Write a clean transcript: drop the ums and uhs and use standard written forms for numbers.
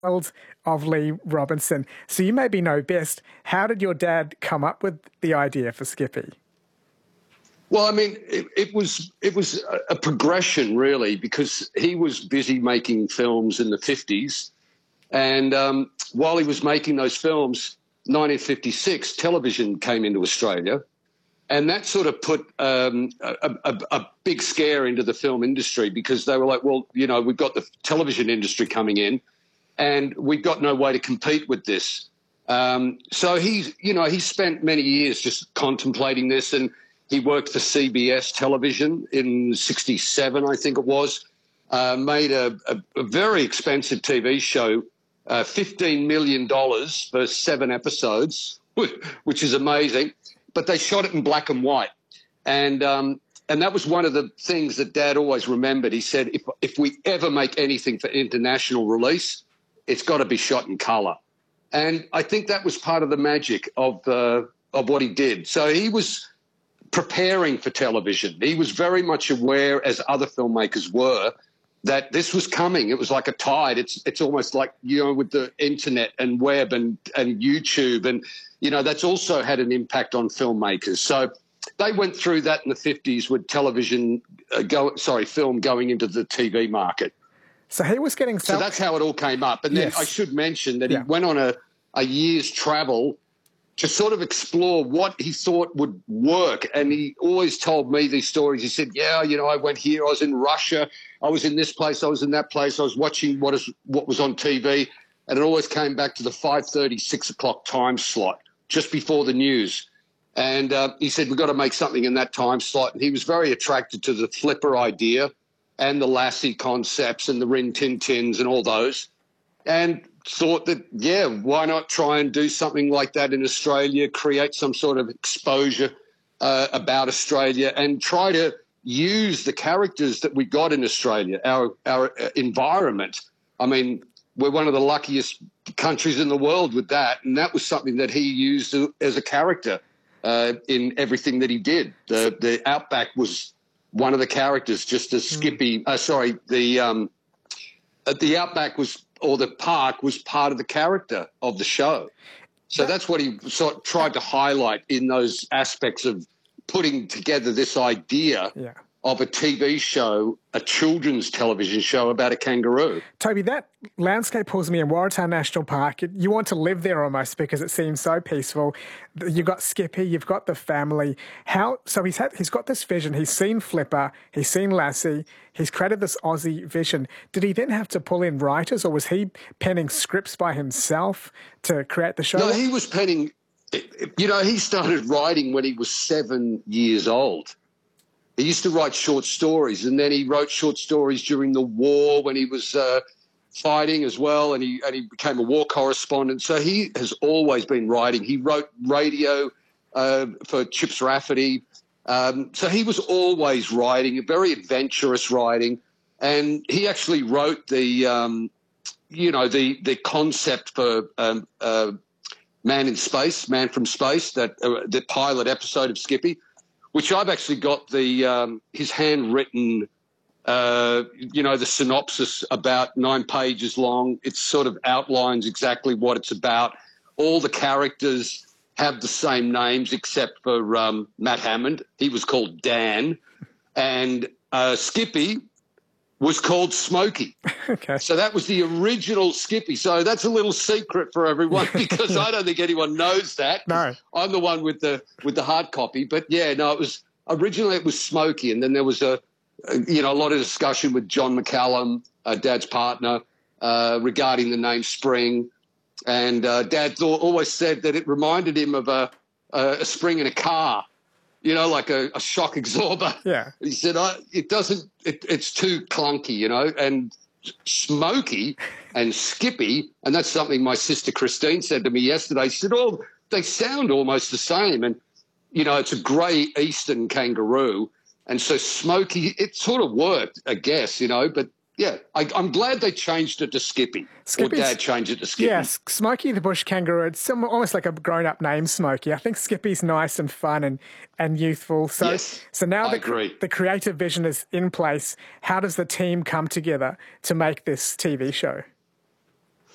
World of Lee Robinson. So you maybe know best. How did your dad come up with the idea for Skippy? Well, I mean, it was a progression, really, because he was busy making films in the 50s. And while he was making those films, 1956, television came into Australia. And that sort of put a big scare into the film industry, because they were like, well, you know, we've got the television industry coming in and we've got no way to compete with this. So he spent many years just contemplating this, and he worked for CBS television in 67, I think it was, made a very expensive TV show, $15 million for 7 episodes, which is amazing. But they shot it in black and white. And that was one of the things that Dad always remembered. He said, if we ever make anything for international release, it's got to be shot in colour. And I think that was part of the magic of what he did. So he was preparing for television. He was very much aware, as other filmmakers were, that this was coming. It was like a tide. It's almost like, you know, with the internet and web and YouTube, and, you know, that's also had an impact on filmmakers. So they went through that in the 50s with television, film going into the TV market. So he was getting... So that's how it all came up. And then yes. I should mention that he went on a year's travel to sort of explore what he thought would work. And he always told me these stories. He said, yeah, you know, I went here, I was in Russia, I was in this place, I was in that place, I was watching what was on TV, and it always came back to the 5:30, 6 o'clock time slot, just before the news. And he said, we've got to make something in that time slot. And he was very attracted to the Flipper idea and the Lassie concepts and the Rin Tin Tins and all those, and thought that, yeah, why not try and do something like that in Australia, create some sort of exposure about Australia, and try to use the characters that we got in Australia, our environment. I mean, we're one of the luckiest countries in the world with that, and that was something that he used as a character in everything that he did. The Outback was one of the characters, just as Skippy. The Outback was, or the park was, part of the character of the show. So that's what he sort of tried to highlight in those aspects of putting together this idea of a TV show, a children's television show about a kangaroo. Toby, that landscape pulls me in Waratah National Park. You want to live there almost because it seems so peaceful. You've got Skippy, you've got the family. So he's got this vision. He's seen Flipper, he's seen Lassie, he's created this Aussie vision. Did he then have to pull in writers, or was he penning scripts by himself to create the show? No, he was penning. You know, he started writing when he was 7 years old. He used to write short stories, and then he wrote short stories during the war when he was fighting as well, and he became a war correspondent. So he has always been writing. He wrote radio for Chips Rafferty. So he was always writing, very adventurous writing, and he actually wrote the concept for Man in Space, Man from Space, the pilot episode of Skippy, which I've actually got his handwritten, the synopsis, about 9 pages long. It sort of outlines exactly what it's about. All the characters have the same names except for Matt Hammond. He was called Dan. And Skippy was called Smokey. Okay. So that was the original Skippy. So that's a little secret for everyone, because I don't think anyone knows that. No. I'm the one with the hard copy. But yeah, no, originally it was Smokey, and then there was a lot of discussion with John McCallum, Dad's partner, regarding the name Spring. And Dad always said that it reminded him of a spring in a car, you know, like a shock absorber. Yeah. He said, it's too clunky, you know, and Smokey and Skippy, and that's something my sister Christine said to me yesterday. She said, oh, they sound almost the same. And, you know, it's a grey eastern kangaroo. And so Smokey, it sort of worked, I guess, you know, but yeah, I'm glad they changed it to Skippy. Or Dad changed it to Skippy. Yes, Smokey the bush kangaroo. It's almost like a grown-up name, Smokey. I think Skippy's nice and fun and youthful. So, yes, so now I agree. The creative vision is in place. How does the team come together to make this TV show?